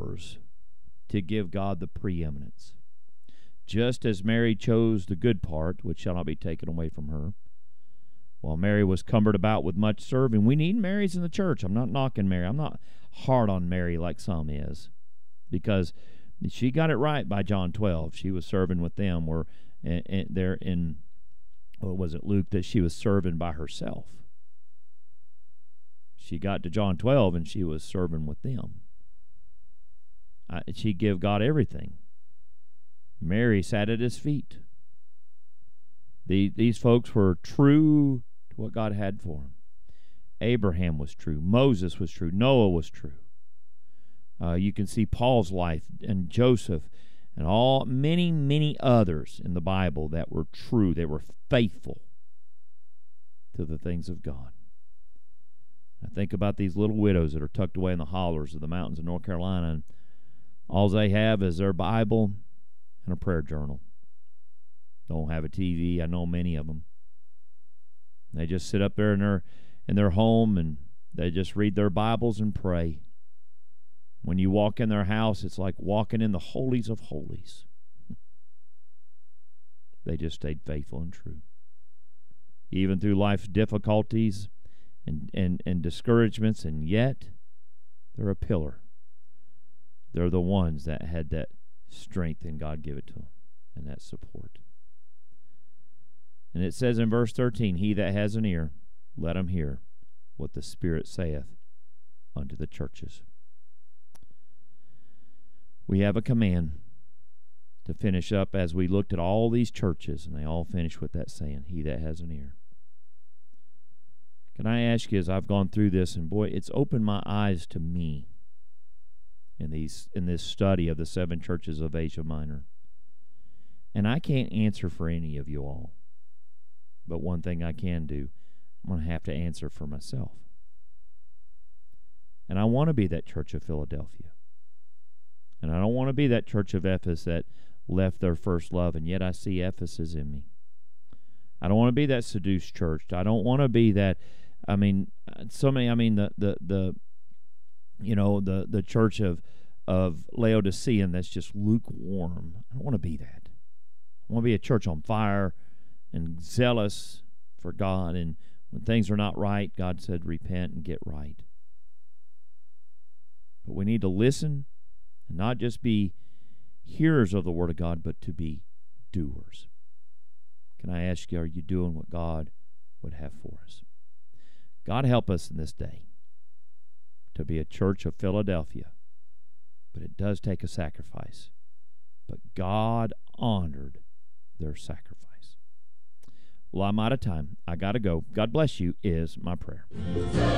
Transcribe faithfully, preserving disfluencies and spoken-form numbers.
yours to give God the preeminence. Just as Mary chose the good part, which shall not be taken away from her, while Mary was cumbered about with much serving. We need Marys in the church. I'm not knocking Mary. I'm not hard on Mary like some is, because she got it right by John twelve. She was serving with them, where and, and there in, what was it, Luke, that she was serving by herself. She got to John twelve and she was serving with them. I, she gave God everything. Mary sat at his feet. The, these folks were true to what God had for them. Abraham was true. Moses was true. Noah was true. Uh, you can see Paul's life and Joseph and all many, many others in the Bible that were true. They were faithful to the things of God. I think about these little widows that are tucked away in the hollers of the mountains of North Carolina, and all they have is their Bible and a prayer journal. Don't have a T V. I know many of them. They just sit up there in their in their home and they just read their Bibles and pray. When you walk in their house, it's like walking in the holies of holies. They just stayed faithful and true. Even through life's difficulties and, and, and discouragements, and yet they're a pillar. They're the ones that had that strength, and God give it to them, and that support. And it says in verse thirteen, he that has an ear, let him hear what the Spirit saith unto the churches. We have a command to finish up as we looked at all these churches, and they all finish with that saying, he that has an ear. Can I ask you, as I've gone through this, and boy, it's opened my eyes to me in these in this study of the seven churches of Asia Minor. And I can't answer for any of you all. But one thing I can do, I'm going to have to answer for myself. And I want to be that church of Philadelphia. And I don't want to be that church of Ephesus that left their first love, and yet I see Ephesus in me. I don't want to be that seduced church. I don't want to be that, I mean, so many, I mean, the, the, the you know, the, the church of, of Laodicean that's just lukewarm. I don't want to be that. I want to be a church on fire and zealous for God, and when things are not right, God said, repent and get right. But we need to listen and not just be hearers of the Word of God, but to be doers. Can I ask you, are you doing what God would have for us? God help us in this day to be a church of Philadelphia, but it does take a sacrifice. But God honored their sacrifice. Well, I'm out of time. I got to go. God bless you is my prayer.